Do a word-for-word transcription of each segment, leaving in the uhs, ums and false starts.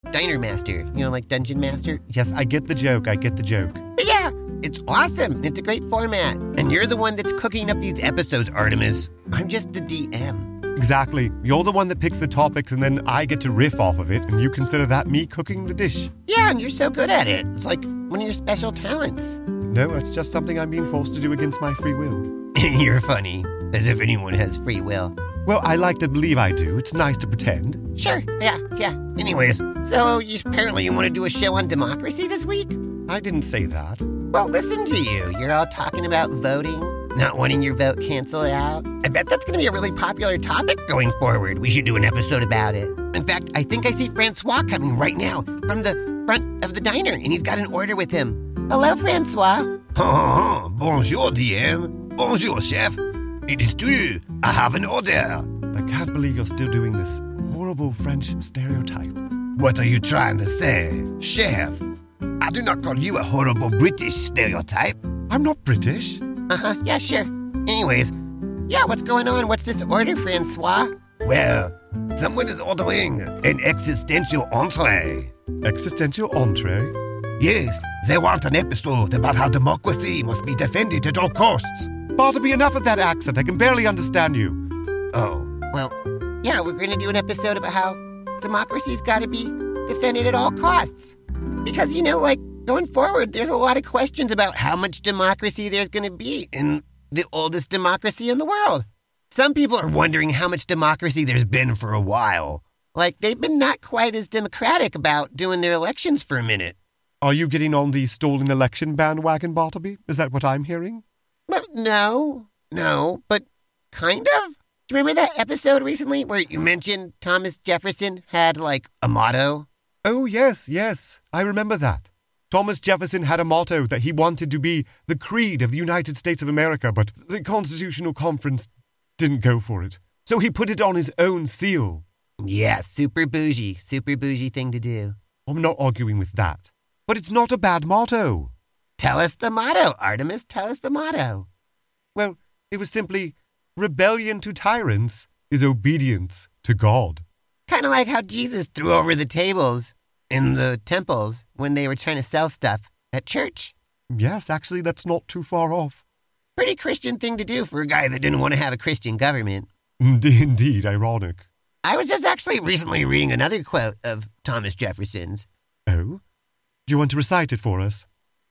Diner Master, you know, like Dungeon Master. Yes, I get the joke, I get the joke. But yeah, it's awesome. It's a great format. And you're the one that's cooking up these episodes, Artemis. I'm just the D M. Exactly. You're the one that picks the topics and then I get to riff off of it, and you consider that me cooking the dish. Yeah, and you're so good at it. It's like one of your special talents. No, it's just something I'm being forced to do against my free will. You're funny. As if anyone has free will. Well, I like to believe I do. It's nice to pretend. Sure, yeah, yeah. Anyways, so you, apparently you want to do a show on democracy this week? I didn't say that. Well, listen to you. You're all talking about voting, not wanting your vote canceled out. I bet that's going to be a really popular topic going forward. We should do an episode about it. In fact, I think I see Francois coming right now from the front of the diner, and he's got an order with him. Hello, Francois. Oh, bonjour, D M. Bonjour, chef. It is true. I have an order. I can't believe you're still doing this horrible French stereotype. What are you trying to say, chef? I do not call you a horrible British stereotype. I'm not British. Uh-huh, yeah, sure. Anyways, yeah, what's going on? What's this order, Francois? Well, someone is ordering an existential entree. Existential entree? Yes, they want an episode about how democracy must be defended at all costs. Bartleby, enough of that accent. I can barely understand you. Oh, well, yeah, we're going to do an episode about how democracy's got to be defended at all costs. Because, you know, like, going forward, there's a lot of questions about how much democracy there's going to be in the oldest democracy in the world. Some people are wondering how much democracy there's been for a while. Like, they've been not quite as democratic about doing their elections for a minute. Are you getting on the stolen election bandwagon, Bartleby? Is that what I'm hearing? Well, no, no, but kind of. Do you remember that episode recently where you mentioned Thomas Jefferson had, like, a motto? Oh, yes, yes. I remember that. Thomas Jefferson had a motto that he wanted to be the creed of the United States of America, but the Constitutional Conference didn't go for it. So he put it on his own seal. Yeah, super bougie, super bougie thing to do. I'm not arguing with that. But it's not a bad motto. Tell us the motto, Artemis. Tell us the motto. Well, it was simply, rebellion to tyrants is obedience to God. Kind of like how Jesus threw over the tables in the temples when they were trying to sell stuff at church. Yes, actually, that's not too far off. Pretty Christian thing to do for a guy that didn't want to have a Christian government. Indeed, ironic. I was just actually recently reading another quote of Thomas Jefferson's. Oh? Do you want to recite it for us?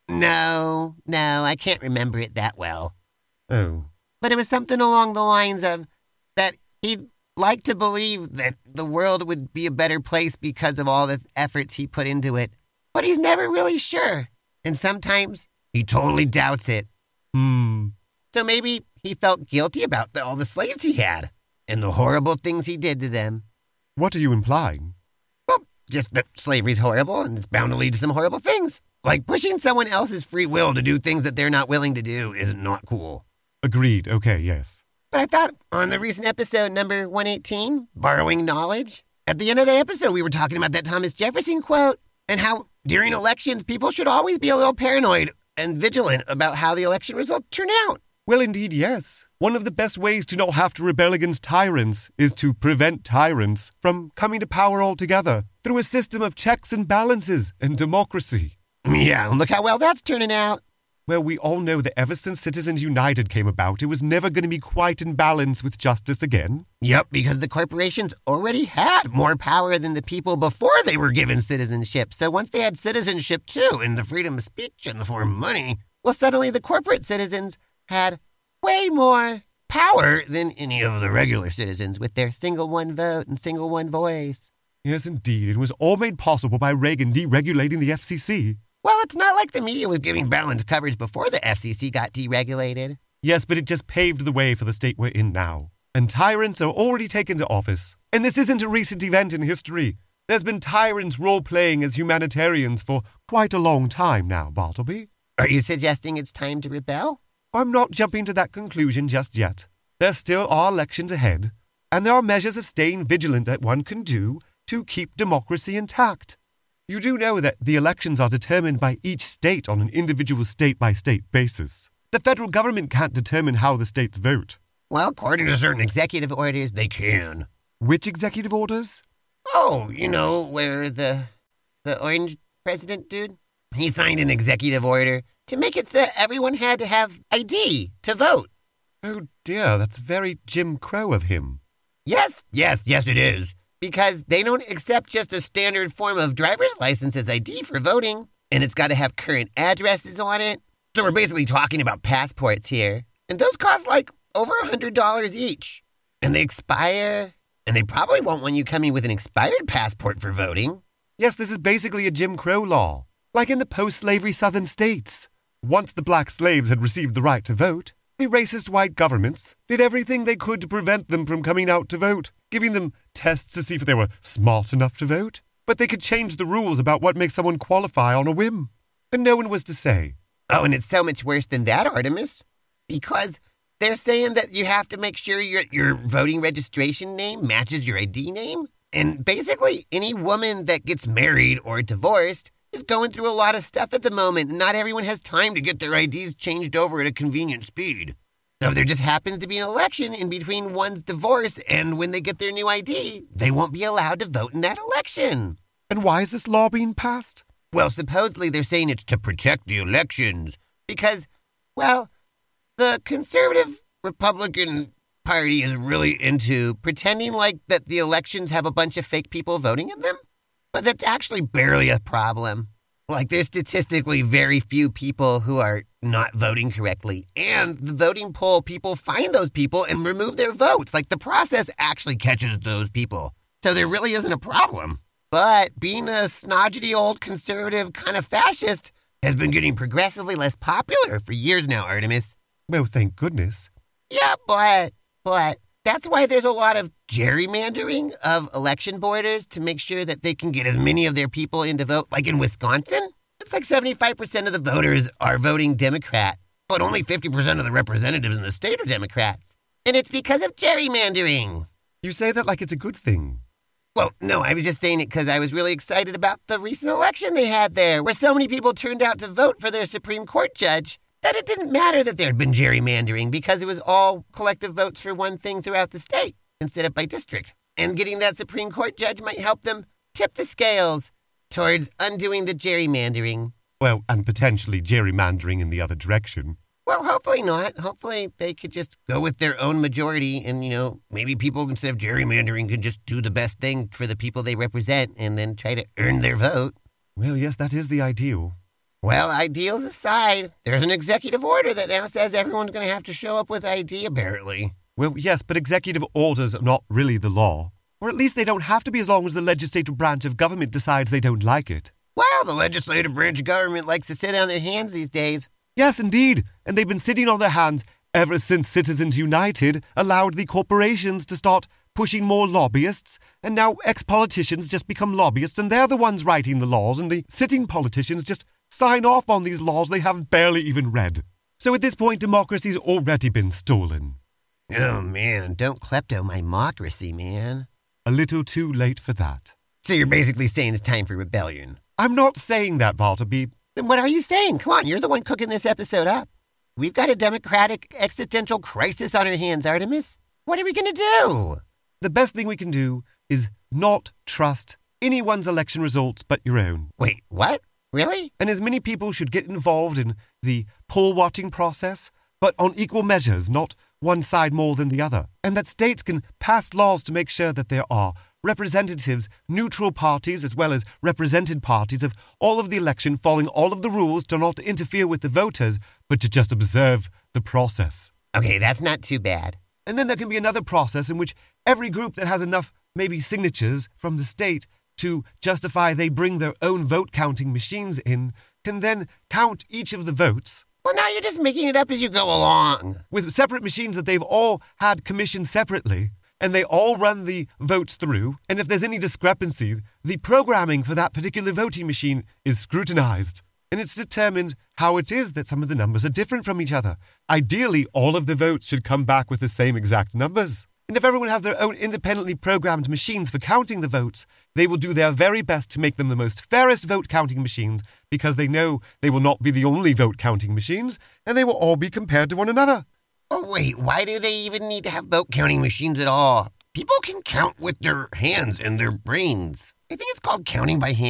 No, no, I can't remember it that well. Oh. But it was something along the lines of that he'd like to believe that the world would be a better place because of all the efforts he put into it. But he's never really sure. And sometimes he totally doubts it. Hmm. So maybe he felt guilty about the, all the slaves he had and the horrible things he did to them. What are you implying? Well, just that slavery's horrible and it's bound to lead to some horrible things. Like pushing someone else's free will to do things that they're not willing to do is not cool. Agreed. Okay, yes. But I thought on the recent episode number one eighteen, Borrowing Knowledge, at the end of that episode we were talking about that Thomas Jefferson quote and how during elections people should always be a little paranoid and vigilant about how the election results turn out. Well, indeed, yes. One of the best ways to not have to rebel against tyrants is to prevent tyrants from coming to power altogether through a system of checks and balances and democracy. Yeah, look how well that's turning out. Well, we all know that ever since Citizens United came about, it was never going to be quite in balance with justice again. Yep, because the corporations already had more power than the people before they were given citizenship. So once they had citizenship, too, and the freedom of speech and the form of money, well, suddenly the corporate citizens had way more power than any of the regular citizens with their single one vote and single one voice. Yes, indeed. It was all made possible by Reagan deregulating the F C C. Well, it's not like the media was giving balanced coverage before the F C C got deregulated. Yes, but it just paved the way for the state we're in now. And tyrants are already taken to office. And this isn't a recent event in history. There's been tyrants role-playing as humanitarians for quite a long time now, Bartleby. Are you suggesting it's time to rebel? I'm not jumping to that conclusion just yet. There still are elections ahead, and there are measures of staying vigilant that one can do to keep democracy intact. You do know that the elections are determined by each state on an individual state-by-state basis. The federal government can't determine how the states vote. Well, according to certain executive orders, they can. Which executive orders? Oh, you know, where the the orange president dude, he signed an executive order to make it so everyone had to have I D to vote. Oh dear, that's very Jim Crow of him. Yes, yes, yes it is. Because they don't accept just a standard form of driver's license as I D for voting, and it's got to have current addresses on it. So we're basically talking about passports here, and those cost like over one hundred dollars each. And they expire, and they probably won't want you coming with an expired passport for voting. Yes, this is basically a Jim Crow law, like in the post-slavery southern states. Once the black slaves had received the right to vote, the racist white governments did everything they could to prevent them from coming out to vote, giving them tests to see if they were smart enough to vote. But they could change the rules about what makes someone qualify on a whim. And no one was to say. Oh, and it's so much worse than that, Artemis. Because they're saying that you have to make sure your, your voting registration name matches your I D name. And basically, any woman that gets married or divorced is going through a lot of stuff at the moment, and not everyone has time to get their I Ds changed over at a convenient speed. So if there just happens to be an election in between one's divorce and when they get their new I D, they won't be allowed to vote in that election. And why is this law being passed? Well, supposedly they're saying it's to protect the elections because, well, the conservative Republican Party is really into pretending like that the elections have a bunch of fake people voting in them. But that's actually barely a problem. Like, there's statistically very few people who are not voting correctly. And the voting poll people find those people and remove their votes. Like, the process actually catches those people. So there really isn't a problem. But being a snodgety old conservative kind of fascist has been getting progressively less popular for years now, Artemis. Well, thank goodness. Yeah, but, but... That's why there's a lot of gerrymandering of election borders to make sure that they can get as many of their people in to vote. Like in Wisconsin, it's like seventy-five percent of the voters are voting Democrat, but only fifty percent of the representatives in the state are Democrats. And it's because of gerrymandering. You say that like it's a good thing. Well, no, I was just saying it because I was really excited about the recent election they had there, where so many people turned out to vote for their Supreme Court judge that it didn't matter that there had been gerrymandering because it was all collective votes for one thing throughout the state instead of by district. And getting that Supreme Court judge might help them tip the scales towards undoing the gerrymandering. Well, and potentially gerrymandering in the other direction. Well, hopefully not. Hopefully they could just go with their own majority and, you know, maybe people, instead of gerrymandering, could just do the best thing for the people they represent and then try to earn their vote. Well, yes, that is the ideal. Well, ideals aside, there's an executive order that now says everyone's going to have to show up with I D, apparently. Well, yes, but executive orders are not really the law. Or at least they don't have to be as long as the legislative branch of government decides they don't like it. Well, the legislative branch of government likes to sit on their hands these days. Yes, indeed. And they've been sitting on their hands ever since Citizens United allowed the corporations to start pushing more lobbyists, and now ex-politicians just become lobbyists, and they're the ones writing the laws, and the sitting politicians just sign off on these laws they haven't barely even read. So at this point, democracy's already been stolen. Oh, man, don't klepto my democracy, man. A little too late for that. So you're basically saying it's time for rebellion. I'm not saying that, Bartleby. Then what are you saying? Come on, you're the one cooking this episode up. We've got a democratic existential crisis on our hands, Artemis. What are we going to do? The best thing we can do is not trust anyone's election results but your own. Wait, what? Really? And as many people should get involved in the poll watching process, but on equal measures, not one side more than the other. And that states can pass laws to make sure that there are representatives, neutral parties, as well as represented parties of all of the election, following all of the rules to not interfere with the voters, but to just observe the process. Okay, that's not too bad. And then there can be another process in which every group that has enough, maybe signatures from the state to justify they bring their own vote-counting machines in, can then count each of the votes. Well, now you're just making it up as you go along. With separate machines that they've all had commissioned separately, and they all run the votes through, and if there's any discrepancy, the programming for that particular voting machine is scrutinized, and it's determined how it is that some of the numbers are different from each other. Ideally, all of the votes should come back with the same exact numbers. And if everyone has their own independently programmed machines for counting the votes, they will do their very best to make them the most fairest vote-counting machines, because they know they will not be the only vote-counting machines, and they will all be compared to one another. Oh, wait, why do they even need to have vote-counting machines at all? People can count with their hands and their brains. I think it's called counting by hand.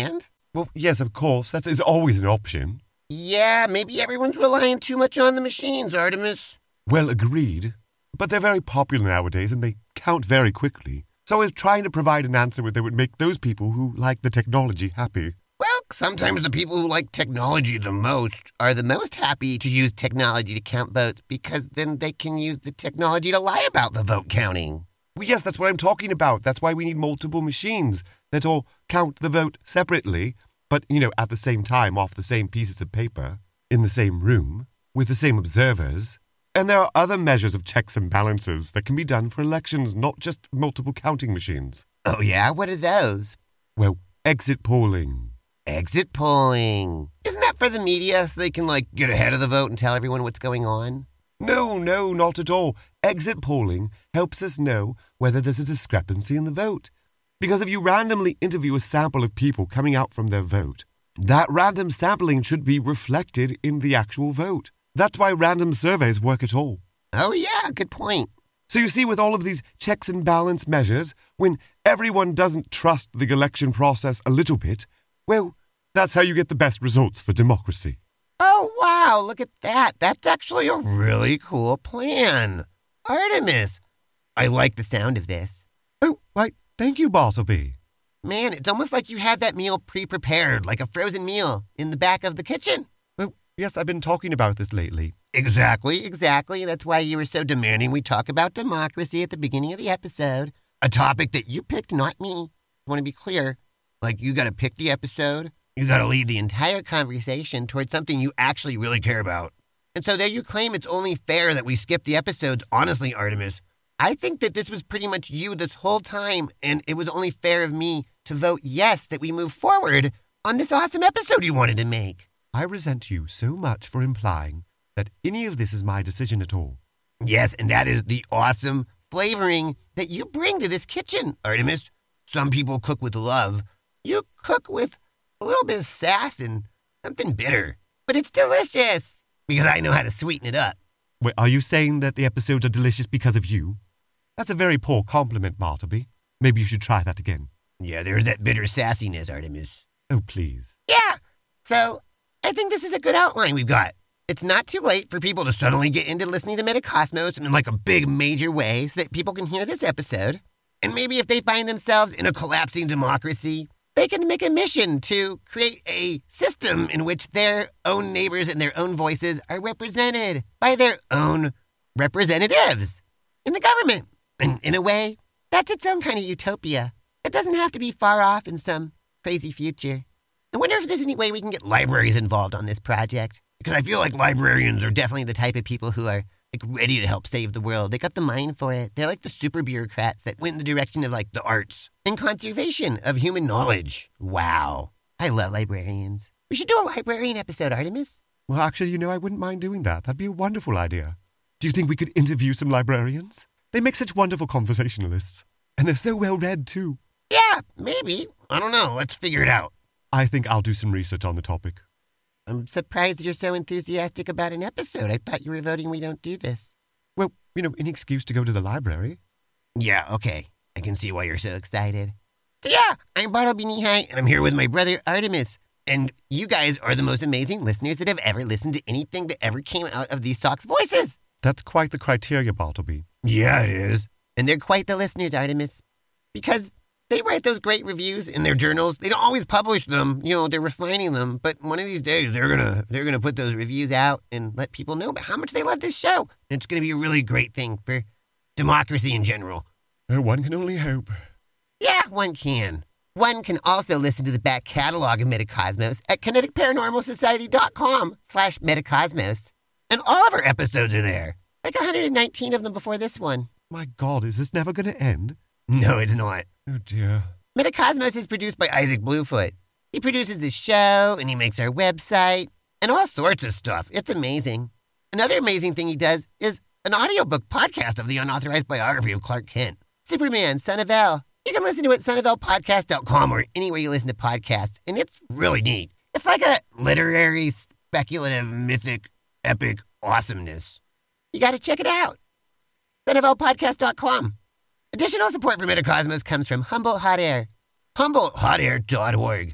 Well, yes, of course, that is always an option. Yeah, maybe everyone's relying too much on the machines, Artemis. Well, agreed. But they're very popular nowadays and they count very quickly. So I was trying to provide an answer that would make those people who like the technology happy. Well, sometimes the people who like technology the most are the most happy to use technology to count votes because then they can use the technology to lie about the vote counting. Well, yes, that's what I'm talking about. That's why we need multiple machines that all count the vote separately, but, you know, at the same time, off the same pieces of paper, in the same room, with the same observers. And there are other measures of checks and balances that can be done for elections, not just multiple counting machines. Oh, yeah? What are those? Well, exit polling. Exit polling. Isn't that for the media so they can, like, get ahead of the vote and tell everyone what's going on? No, no, not at all. Exit polling helps us know whether there's a discrepancy in the vote. Because if you randomly interview a sample of people coming out from their vote, that random sampling should be reflected in the actual vote. That's why random surveys work at all. Oh, yeah, good point. So you see, with all of these checks and balance measures, when everyone doesn't trust the election process a little bit, well, that's how you get the best results for democracy. Oh, wow, look at that. That's actually a really cool plan. Artemis, I like the sound of this. Oh, why, thank you, Bartleby. Man, it's almost like you had that meal pre-prepared, like a frozen meal, in the back of the kitchen. Well, yes, I've been talking about this lately. Exactly, exactly. That's why you were so demanding we talk about democracy at the beginning of the episode. A topic that you picked, not me. I want to be clear. Like, you got to pick the episode. You got to lead the entire conversation towards something you actually really care about. And so there you claim it's only fair that we skip the episodes. Honestly, Artemis, I think that this was pretty much you this whole time, and it was only fair of me to vote yes that we move forward on this awesome episode you wanted to make. I resent you so much for implying that any of this is my decision at all. Yes, and that is the awesome flavoring that you bring to this kitchen, Artemis. Some people cook with love. You cook with a little bit of sass and something bitter. But it's delicious because I know how to sweeten it up. Wait, are you saying that the episodes are delicious because of you? That's a very poor compliment, Bartleby. Maybe you should try that again. Yeah, there's that bitter sassiness, Artemis. Oh, please. Yeah, so I think this is a good outline we've got. It's not too late for people to suddenly get into listening to Metacosmos in like a big major way so that people can hear this episode. And maybe if they find themselves in a collapsing democracy, they can make a mission to create a system in which their own neighbors and their own voices are represented by their own representatives in the government. And in a way, that's its own kind of utopia. It doesn't have to be far off in some crazy future. I wonder if there's any way we can get libraries involved on this project. Because I feel like librarians are definitely the type of people who are like ready to help save the world. They got the mind for it. They're like the super bureaucrats that went in the direction of like the arts and conservation of human knowledge. Wow. I love librarians. We should do a librarian episode, Artemis. Well, actually, you know, I wouldn't mind doing that. That'd be a wonderful idea. Do you think we could interview some librarians? They make such wonderful conversationalists. And they're so well read, too. Yeah, maybe. I don't know. Let's figure it out. I think I'll do some research on the topic. I'm surprised you're so enthusiastic about an episode. I thought you were voting we don't do this. Well, you know, any excuse to go to the library. Yeah, okay. I can see why you're so excited. So yeah, I'm Bartleby Knee-High, and I'm here with my brother Artemis. And you guys are the most amazing listeners that have ever listened to anything that ever came out of these Sox voices. That's quite the criteria, Bartleby. Yeah, it is. And they're quite the listeners, Artemis. Because they write those great reviews in their journals. They don't always publish them. You know, they're refining them. But one of these days, they're gonna they're gonna put those reviews out and let people know about how much they love this show. And it's gonna be a really great thing for democracy in general. Oh, one can only hope. Yeah, one can. One can also listen to the back catalog of Metacosmos at kinetic paranormal society dot com slash Metacosmos. And all of our episodes are there. Like one hundred nineteen of them before this one. My God, is this never going to end? No, it's not. Oh, dear. Metacosmos is produced by Isaac Bluefoot. He produces this show, and he makes our website, and all sorts of stuff. It's amazing. Another amazing thing he does is an audiobook podcast of the unauthorized biography of Clark Kent. Superman, Son of El. You can listen to it at son of el podcast dot com or anywhere you listen to podcasts, and it's really neat. It's like a literary, speculative, mythic, epic awesomeness. You got to check it out. son of el podcast dot com. Additional support for Metacosmos comes from Humboldt Hot Air. Humboldt Hot Air dot org.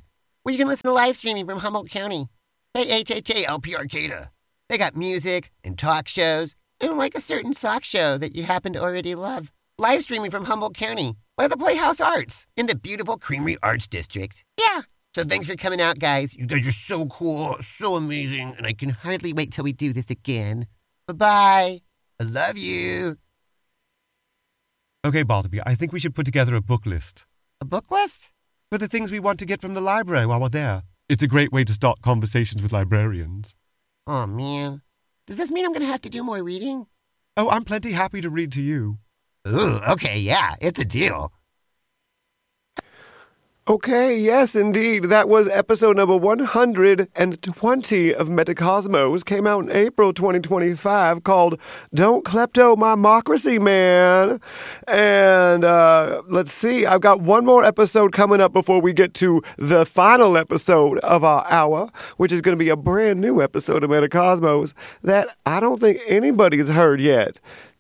where you can listen to live streaming from Humboldt County. Hey, H H A L P Arcata. They got music and talk shows and like a certain sock show that you happen to already love. Live streaming from Humboldt County by the Playhouse Arts in the beautiful Creamery Arts District. Yeah. So thanks for coming out, guys. You guys are so cool, so amazing, and I can hardly wait till we do this again. Bye-bye. I love you. Okay, Bartleby, I think we should put together a book list. A book list? For the things we want to get from the library while we're there. It's a great way to start conversations with librarians. Oh, man. Does this mean I'm going to have to do more reading? Oh, I'm plenty happy to read to you. Ooh, okay, yeah, it's a deal. Okay, yes, indeed. That was episode number one hundred twenty of Metacosmos. Came out in April twenty twenty-five, called Don't Klepto My Mocracy, Man. And uh, let's see, I've got one more episode coming up before we get to the final episode of our hour, which is going to be a brand new episode of Metacosmos that I don't think anybody's heard yet.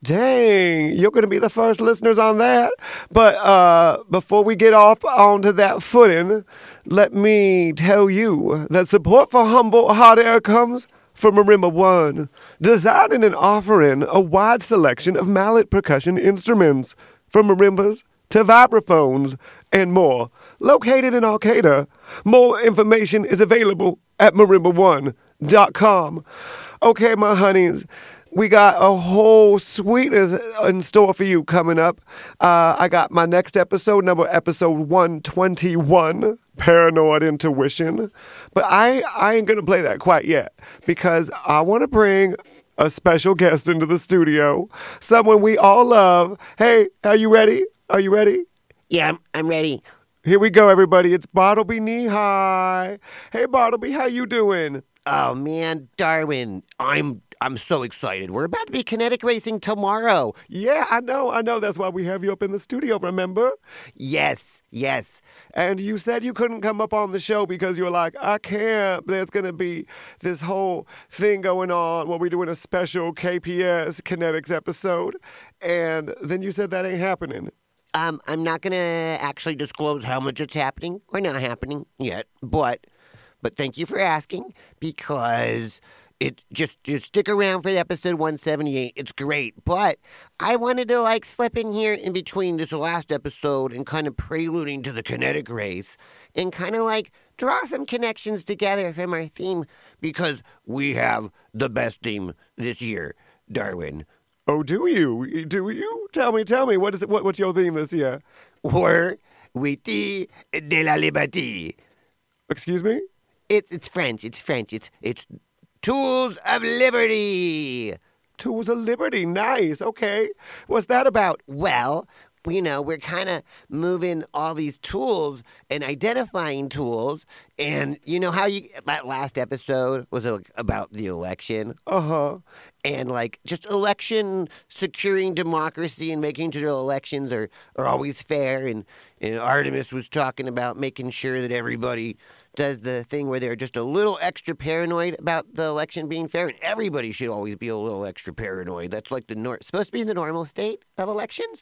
Dang, you're going to be the first listeners on that. But uh, before we get off onto that footing, let me tell you that support for Humboldt Hot Air comes from Marimba One, designing and offering a wide selection of mallet percussion instruments, from marimbas to vibraphones and more, located in Arcata. More information is available at marimba one dot com. Okay, my honeys, we got a whole sweetness in store for you coming up. Uh, I got my next episode, number episode one twenty-one, Paranoid Intuition. But I, I ain't going to play that quite yet because I want to bring a special guest into the studio, someone we all love. Hey, are you ready? Are you ready? Yeah, I'm, I'm ready. Here we go, everybody. It's Bartleby Knee-High. Hey, Bartleby, how you doing? Oh, man, Darwin, I'm I'm so excited. We're about to be kinetic racing tomorrow. Yeah, I know, I know. That's why we have you up in the studio, remember? Yes, yes. And you said you couldn't come up on the show because you were like, I can't. There's going to be this whole thing going on where we're doing a special K P S Kinetics episode. And then you said that ain't happening. Um, I'm not going to actually disclose how much it's happening or not happening yet, but but thank you for asking because it just just stick around for episode one seventy-eight. It's great, but I wanted to like slip in here in between this last episode and kind of preluding to the kinetic race and kind of like draw some connections together from our theme because we have the best theme this year, Darwin. Oh, do you? Do you? Tell me, tell me. What is it? What, what's your theme this year? Or Witty de la Liberté. Excuse me? It's it's French. It's French. It's it's Tools of Liberty. Tools of Liberty. Nice. Okay. What's that about? Well, you know, we're kind of moving all these tools and identifying tools. And you know how you that last episode was about the election? Uh-huh. And like just election securing democracy and making sure the elections are, are always fair. And, and Artemis was talking about making sure that everybody does the thing where they're just a little extra paranoid about the election being fair, and everybody should always be a little extra paranoid. That's like the nor- supposed to be in the normal state of elections.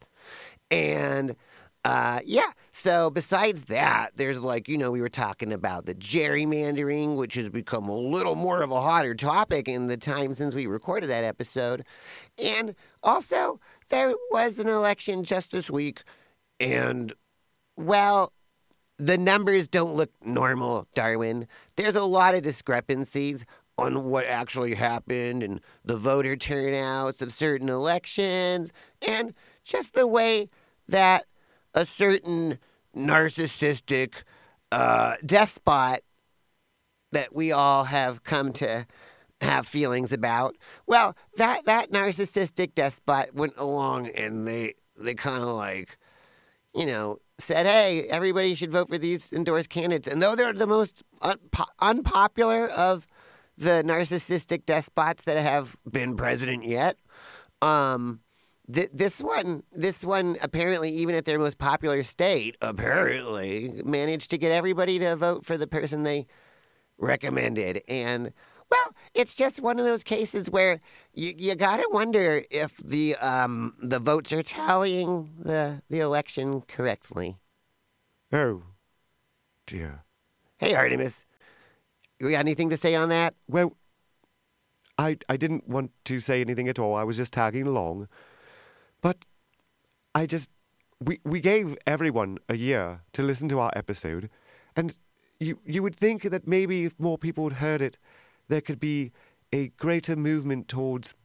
And uh, yeah, so besides that, there's like, you know, we were talking about the gerrymandering, which has become a little more of a hotter topic in the time since we recorded that episode. And also, there was an election just this week, and well, the numbers don't look normal, Darwin. There's a lot of discrepancies on what actually happened and the voter turnouts of certain elections and just the way that a certain narcissistic uh, despot that we all have come to have feelings about. Well, that, that narcissistic despot went along and they, they kind of like, you know, said, hey, everybody should vote for these endorsed candidates. And though they're the most unpo- unpopular of the narcissistic despots that have been president yet, um, th- this one, this one apparently, even at their most popular state, apparently managed to get everybody to vote for the person they recommended. And well, it's just one of those cases where you you gotta wonder if the um the votes are tallying the the election correctly. Oh, dear. Hey, Artemis. You got anything to say on that? Well, I I didn't want to say anything at all. I was just tagging along. But I just we we gave everyone a year to listen to our episode, and you you would think that maybe if more people had heard it, there could be a greater movement towards,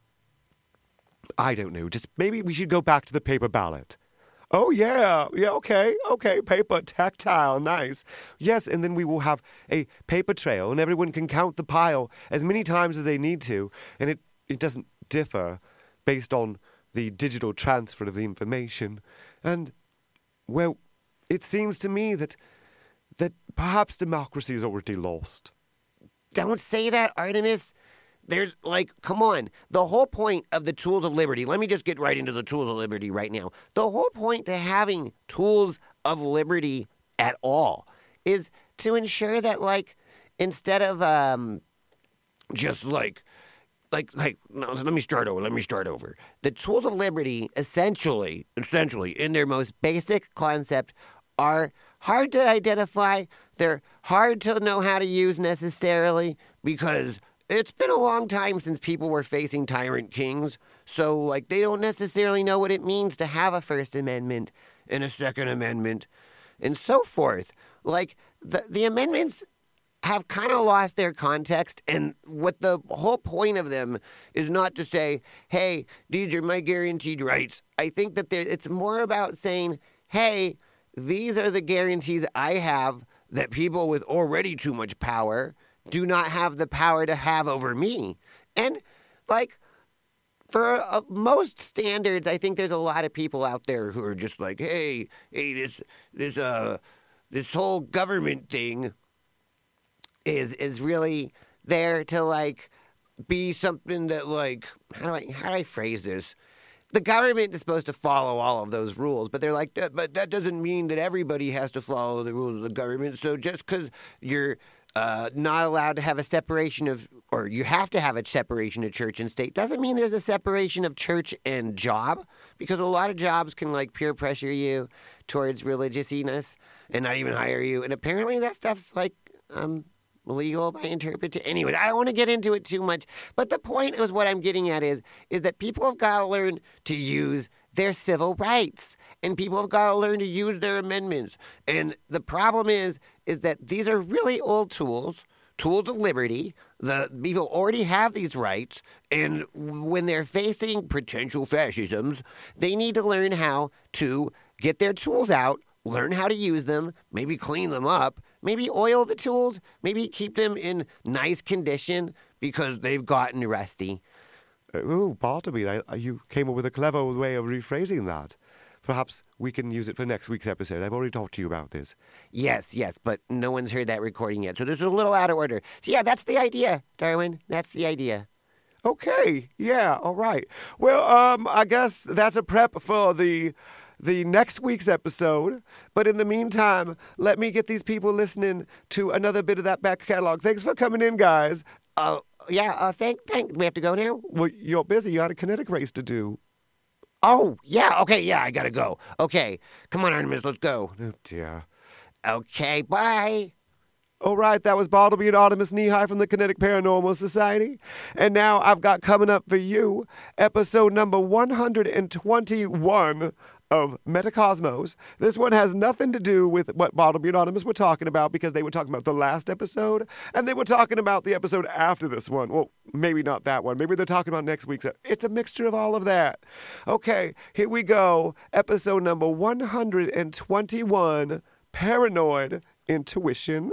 I don't know, just maybe we should go back to the paper ballot. Oh, yeah, yeah, okay, okay, paper, tactile, nice. Yes, and then we will have a paper trail, and everyone can count the pile as many times as they need to, and it, it doesn't differ based on the digital transfer of the information. And, well, it seems to me that that perhaps democracy is already lost. Don't say that, Artemis. There's, like, come on. The whole point of the Tools of Liberty, let me just get right into the Tools of Liberty right now. The whole point to having Tools of Liberty at all is to ensure that, like, instead of um, just, like, like, like, no, let me start over, let me start over. The Tools of Liberty, essentially, essentially, in their most basic concept, are hard to identify. They're hard to know how to use necessarily because it's been a long time since people were facing tyrant kings, so, like, they don't necessarily know what it means to have a First Amendment and a Second Amendment and so forth. Like, the, the amendments have kind of lost their context, and what the whole point of them is not to say, hey, these are my guaranteed rights. I think that it's more about saying, hey, these are the guarantees I have that people with already too much power do not have the power to have over me. And, like, for uh, most standards, I think there's a lot of people out there who are just like, hey, hey, this this uh this whole government thing is is really there to, like, be something that, like, how do I how do I phrase this? The government is supposed to follow all of those rules, but they're like, but that doesn't mean that everybody has to follow the rules of the government. So just because you're Uh, not allowed to have a separation of, or you have to have a separation of church and state, doesn't mean there's a separation of church and job, because a lot of jobs can, like, peer pressure you towards religiousness and not even hire you. And apparently that stuff's, like, um, legal by interpretation. Anyway, I don't want to get into it too much, but the point is what I'm getting at is, is that people have got to learn to use their civil rights, and people have got to learn to use their amendments. And the problem is, is that these are really old tools, tools of liberty. The people already have these rights, and when they're facing potential fascisms, they need to learn how to get their tools out, learn how to use them, maybe clean them up, maybe oil the tools, maybe keep them in nice condition because they've gotten rusty. Ooh, Bartleby, I, you came up with a clever way of rephrasing that. Perhaps we can use it for next week's episode. I've already talked to you about this. Yes, yes, but no one's heard that recording yet, so this is a little out of order. So yeah, that's the idea, Darwin. That's the idea. Okay, yeah, all right. Well, um, I guess that's a prep for the the next week's episode. But in the meantime, let me get these people listening to another bit of that back catalog. Thanks for coming in, guys. Uh, yeah, uh, thank, thank, we have to go now? Well, you're busy. You had a kinetic race to do. Oh, yeah, okay, yeah, I gotta go. Okay, come on, Artemis, let's go. Oh, dear. Okay, bye. All right, that was Bartleby and Artemis Knee-High from the Kinetic Paranormal Society. And now I've got coming up for you episode number one hundred twenty-one of Metacosmos. This one has nothing to do with what Bartleby and Artemis were talking about, because they were talking about the last episode, and they were talking about the episode after this one. Well, maybe not that one. Maybe they're talking about next week's. It's a mixture of all of that. Okay, here we go. Episode number one hundred twenty-one, Paranoid Intuition.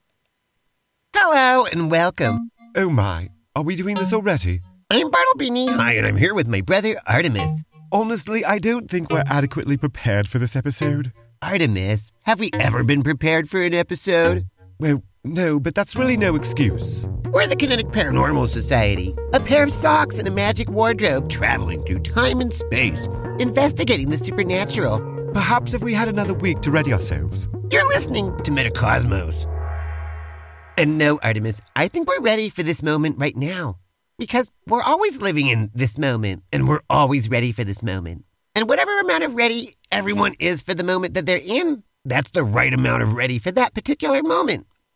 Hello and welcome. Oh my, are we doing this already? I'm Bartleby Knee-High, and I'm here with my brother Artemis. Honestly, I don't think we're adequately prepared for this episode. Artemis, have we ever been prepared for an episode? Well, no, but that's really no excuse. We're the Kinetic Paranormal Society, a pair of socks and a magic wardrobe traveling through time and space, investigating the supernatural. Perhaps if we had another week to ready ourselves. You're listening to Metacosmos. And no, Artemis, I think we're ready for this moment right now. Because we're always living in this moment, and we're always ready for this moment. And whatever amount of ready everyone is for the moment that they're in, that's the right amount of ready for that particular moment.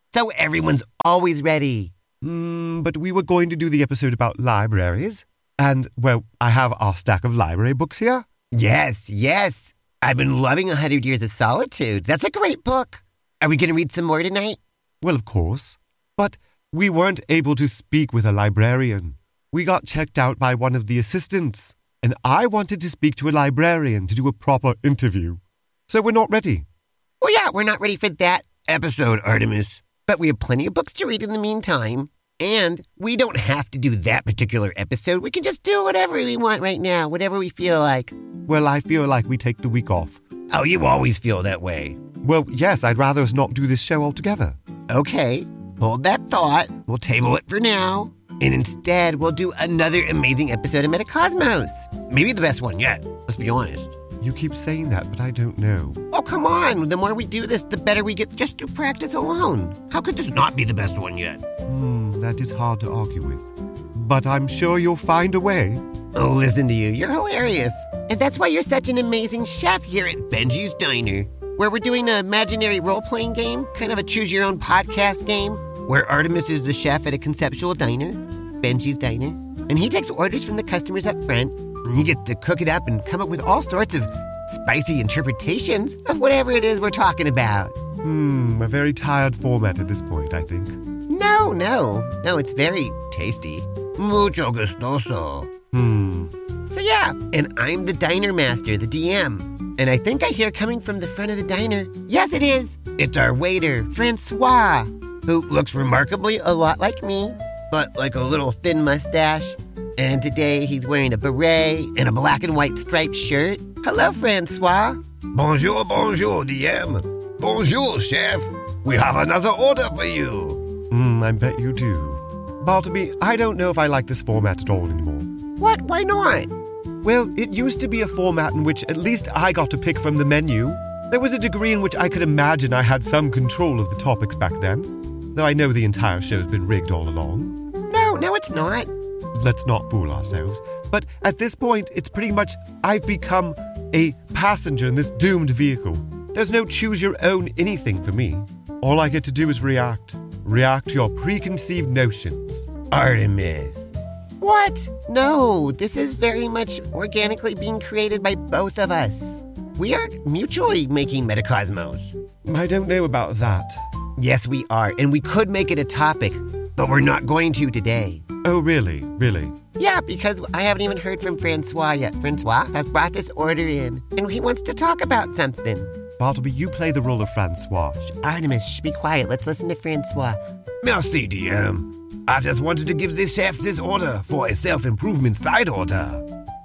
So everyone's always ready. Hmm, but we were going to do the episode about libraries. And, well, I have our stack of library books here. Yes, yes. I've been loving A Hundred Years of Solitude. That's a great book. Are we going to read some more tonight? Well, of course. But we weren't able to speak with a librarian. We got checked out by one of the assistants. And I wanted to speak to a librarian to do a proper interview. So we're not ready. Well, yeah, we're not ready for that episode, Artemis. But we have plenty of books to read in the meantime. And we don't have to do that particular episode. We can just do whatever we want right now, whatever we feel like. Well, I feel like we take the week off. Oh, you always feel that way. Well, yes, I'd rather us not do this show altogether. Okay, hold that thought. We'll table it for now. And instead, we'll do another amazing episode of Metacosmos. Maybe the best one yet, let's be honest. You keep saying that, but I don't know. Oh, come on. The more we do this, the better we get just to practice alone. How could this not be the best one yet? Hmm, that is hard to argue with. But I'm sure you'll find a way. Oh, listen to you. You're hilarious. And that's why you're such an amazing chef here at Benji's Diner, where we're doing an imaginary role-playing game, kind of a choose-your-own podcast game, where Artemis is the chef at a conceptual diner, Benji's Diner, and he takes orders from the customers up front, and he gets to cook it up and come up with all sorts of spicy interpretations of whatever it is we're talking about. Hmm, a very tired format at this point, I think. No, no. No, it's very tasty. Mucho gustoso. Hmm. So yeah, and I'm the diner master, the D M. And I think I hear coming from the front of the diner, yes it is, it's our waiter, Francois, who looks remarkably a lot like me, but like a little thin mustache. And today he's wearing a beret and a black and white striped shirt. Hello, Francois. Bonjour, bonjour, D M. Bonjour, chef. We have another order for you. Hmm, I bet you do. Bartleby, I don't know if I like this format at all anymore. What? Why not? Well, it used to be a format in which at least I got to pick from the menu. There was a degree in which I could imagine I had some control of the topics back then, though I know the entire show's been rigged all along. No, no, it's not. Let's not fool ourselves. But at this point, it's pretty much I've become a passenger in this doomed vehicle. There's no choose-your-own anything for me. All I get to do is react. React to your preconceived notions. Artemis. What? No, this is very much organically being created by both of us. We are mutually making Metacosmos. I don't know about that. Yes, we are, and we could make it a topic, but we're not going to today. Oh, really? Really? Yeah, because I haven't even heard from Francois yet. Francois has brought this order in, and he wants to talk about something. Bartleby, you play the role of Francois. Artemis, shh, be quiet. Let's listen to Francois. Merci, D M. I just wanted to give this chef this order for a self-improvement side order.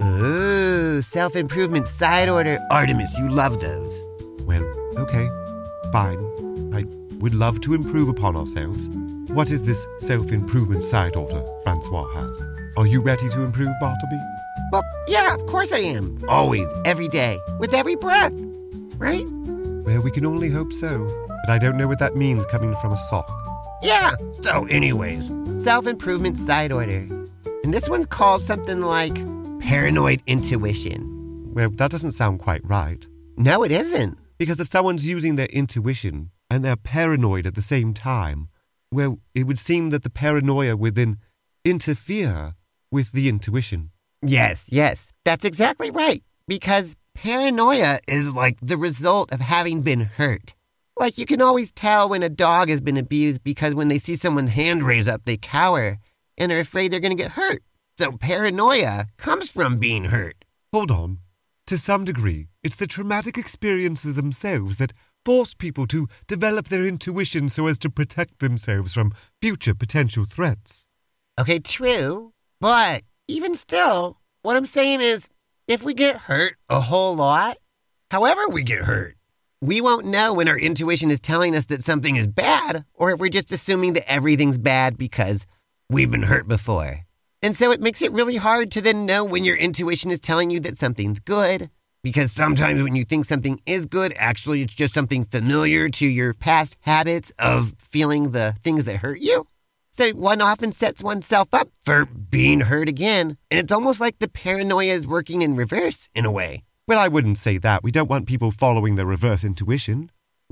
Ooh, self-improvement side order. Artemis, you love those. Well, okay. Fine. I would love to improve upon ourselves. What is this self-improvement side order Francois has? Are you ready to improve, Bartleby? Well, yeah, of course I am. Always, every day, with every breath. Right? Well, we can only hope so. But I don't know what that means coming from a sock. Yeah. So anyways, self-improvement side order. And this one's called something like paranoid intuition. Well, that doesn't sound quite right. No, it isn't. Because if someone's using their intuition and they're paranoid at the same time, well, it would seem that the paranoia would then interfere with the intuition. Yes, yes, that's exactly right. Because paranoia is like the result of having been hurt. Like you can always tell when a dog has been abused because when they see someone's hand raise up, they cower and are afraid they're going to get hurt. So paranoia comes from being hurt. Hold on. To some degree, it's the traumatic experiences themselves that force people to develop their intuition so as to protect themselves from future potential threats. Okay, true. But even still, what I'm saying is, if we get hurt a whole lot, however we get hurt, we won't know when our intuition is telling us that something is bad or if we're just assuming that everything's bad because we've been hurt before. And so it makes it really hard to then know when your intuition is telling you that something's good. Because sometimes when you think something is good, actually it's just something familiar to your past habits of feeling the things that hurt you. So one often sets oneself up for being hurt again. And it's almost like the paranoia is working in reverse in a way. Well, I wouldn't say that. We don't want people following the reverse intuition.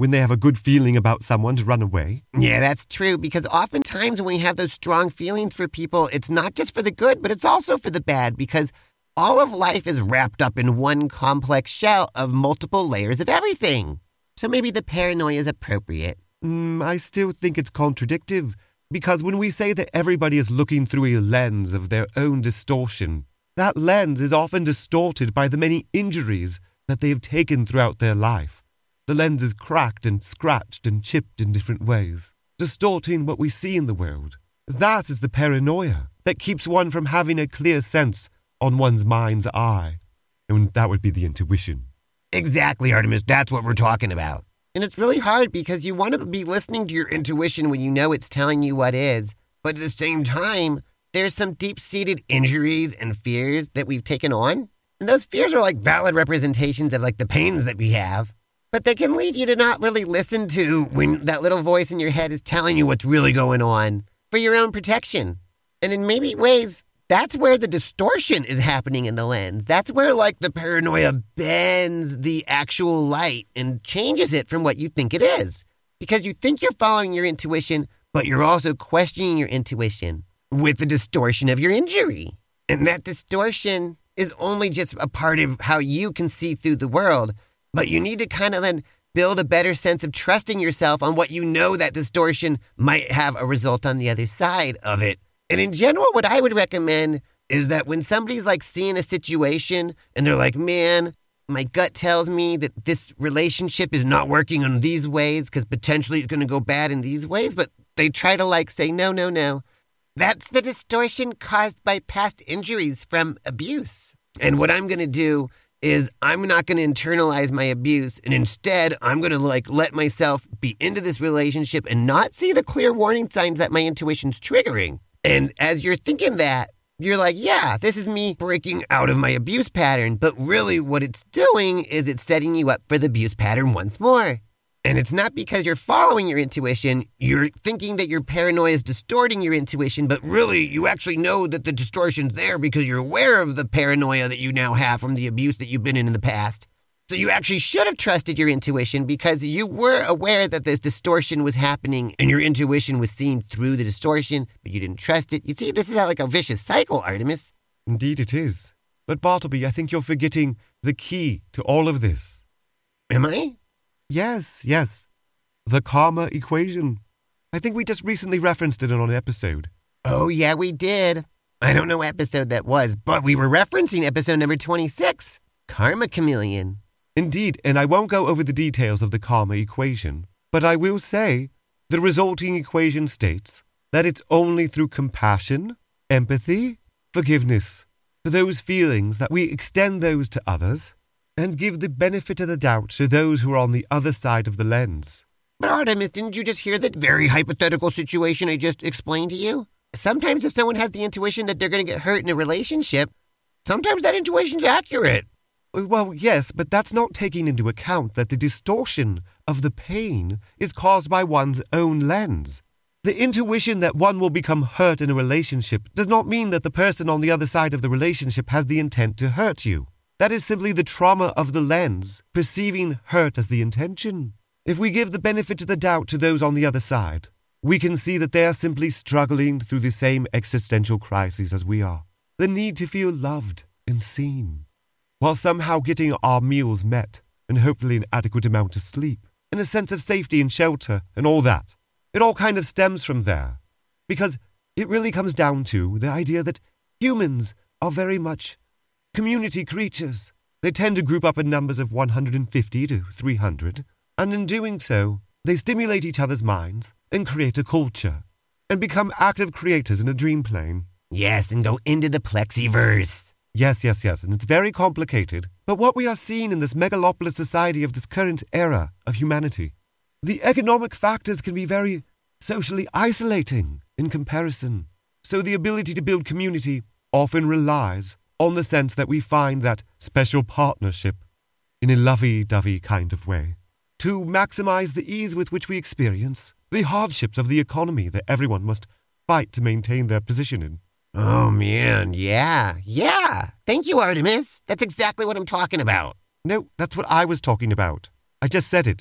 when they have a good feeling about someone to run away. Yeah, that's true, because oftentimes when we have those strong feelings for people, it's not just for the good, but it's also for the bad, because all of life is wrapped up in one complex shell of multiple layers of everything. So maybe the paranoia is appropriate. Mm, I still think it's contradictive, because when we say that everybody is looking through a lens of their own distortion, that lens is often distorted by the many injuries that they have taken throughout their life. The lens is cracked and scratched and chipped in different ways, distorting what we see in the world. That is the paranoia that keeps one from having a clear sense on one's mind's eye. And that would be the intuition. Exactly, Artemis. That's what we're talking about. And it's really hard because you want to be listening to your intuition when you know it's telling you what is. But at the same time, there's some deep-seated injuries and fears that we've taken on. And those fears are like valid representations of like the pains that we have. But they can lead you to not really listen to when that little voice in your head is telling you what's really going on for your own protection. And in maybe ways, that's where the distortion is happening in the lens. That's where, like, the paranoia bends the actual light and changes it from what you think it is. Because you think you're following your intuition, but you're also questioning your intuition with the distortion of your injury. And that distortion is only just a part of how you can see through the world. But you need to kind of then build a better sense of trusting yourself on what you know that distortion might have a result on the other side of it. And in general, what I would recommend is that when somebody's like seeing a situation and they're like, man, my gut tells me that this relationship is not working in these ways because potentially it's going to go bad in these ways. But they try to like say, no, no, no. That's the distortion caused by past injuries from abuse. And what I'm going to do is I'm not going to internalize my abuse. And instead, I'm going to like let myself be into this relationship and not see the clear warning signs that my intuition's triggering. And as you're thinking that, you're like, yeah, this is me breaking out of my abuse pattern. But really what it's doing is it's setting you up for the abuse pattern once more. And it's not because you're following your intuition. You're thinking that your paranoia is distorting your intuition. But really, you actually know that the distortion's there because you're aware of the paranoia that you now have from the abuse that you've been in in the past. So you actually should have trusted your intuition because you were aware that this distortion was happening and your intuition was seeing through the distortion, but you didn't trust it. You see, this is like a vicious cycle, Artemis. Indeed it is. But Bartleby, I think you're forgetting the key to all of this. Am I? Yes, yes. The karma equation. I think we just recently referenced it on an episode. Oh, yeah, we did. I don't know what episode that was, but we were referencing episode number twenty-six, Karma Chameleon. Indeed, and I won't go over the details of the karma equation, but I will say the resulting equation states that it's only through compassion, empathy, forgiveness, for those feelings that we extend those to others and give the benefit of the doubt to those who are on the other side of the lens. But Artemis, didn't you just hear that very hypothetical situation I just explained to you? Sometimes if someone has the intuition that they're going to get hurt in a relationship, sometimes that intuition's accurate. Well, yes, but that's not taking into account that the distortion of the pain is caused by one's own lens. The intuition that one will become hurt in a relationship does not mean that the person on the other side of the relationship has the intent to hurt you. That is simply the trauma of the lens, perceiving hurt as the intention. If we give the benefit of the doubt to those on the other side, we can see that they are simply struggling through the same existential crises as we are. The need to feel loved and seen, while somehow getting our meals met and hopefully an adequate amount of sleep and a sense of safety and shelter and all that. It all kind of stems from there, because it really comes down to the idea that humans are very much community creatures. They tend to group up in numbers of one hundred fifty to three hundred, and in doing so, they stimulate each other's minds and create a culture and become active creators in a dream plane. Yes, and go into the Plexiverse. Yes, yes, yes, and it's very complicated. But what we are seeing in this megalopolis society of this current era of humanity, the economic factors can be very socially isolating in comparison. So the ability to build community often relies on the sense that we find that special partnership in a lovey-dovey kind of way to maximize the ease with which we experience the hardships of the economy that everyone must fight to maintain their position in. Oh, man, yeah, yeah. Thank you, Artemis. That's exactly what I'm talking about. No, that's what I was talking about. I just said it.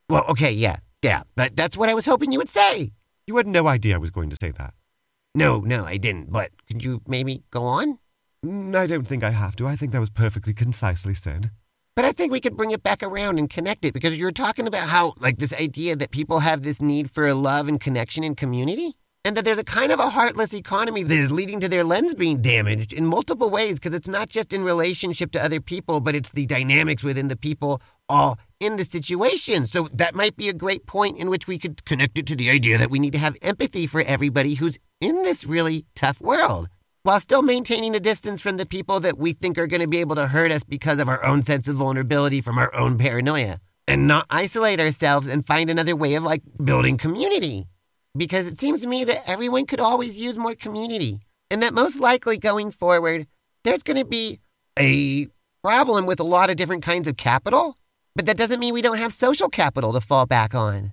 Well, okay, yeah, yeah, but that's what I was hoping you would say. You had no idea I was going to say that. No, no, I didn't, but could you maybe go on? Mm, I don't think I have to. I think that was perfectly concisely said. But I think we could bring it back around and connect it, because you're talking about how, like, this idea that people have this need for love and connection and community, and that there's a kind of a heartless economy that is leading to their lens being damaged in multiple ways, because it's not just in relationship to other people, but it's the dynamics within the people all in the situation. So that might be a great point in which we could connect it to the idea that we need to have empathy for everybody who's in this really tough world, while still maintaining a distance from the people that we think are going to be able to hurt us because of our own sense of vulnerability from our own paranoia, and not isolate ourselves and find another way of, like, building community. Because it seems to me that everyone could always use more community, and that most likely going forward, there's going to be a problem with a lot of different kinds of capital, but that doesn't mean we don't have social capital to fall back on,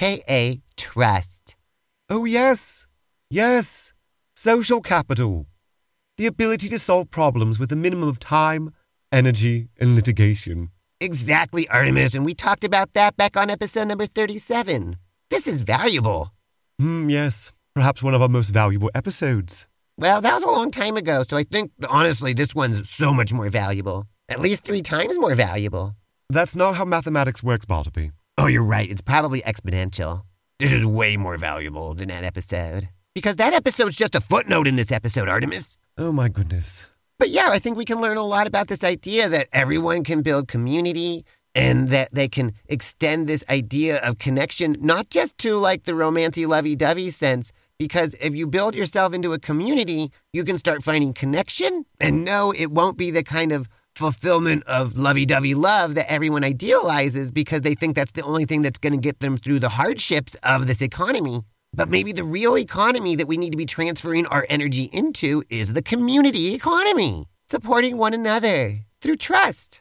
aka trust. Oh, yes. Yes. Social capital. The ability to solve problems with a minimum of time, energy, and litigation. Exactly, Artemis, and we talked about that back on episode number thirty-seven. This is valuable. Hmm, yes. Perhaps one of our most valuable episodes. Well, that was a long time ago, so I think, honestly, this one's so much more valuable. At least three times more valuable. That's not how mathematics works, Bartleby. Oh, you're right. It's probably exponential. This is way more valuable than that episode. Because that episode's just a footnote in this episode, Artemis. Oh, my goodness. But yeah, I think we can learn a lot about this idea that everyone can build community, and that they can extend this idea of connection, not just to, like, the romancy lovey-dovey sense, because if you build yourself into a community, you can start finding connection. And no, it won't be the kind of fulfillment of lovey-dovey love that everyone idealizes because they think that's the only thing that's going to get them through the hardships of this economy. But maybe the real economy that we need to be transferring our energy into is the community economy, supporting one another through trust,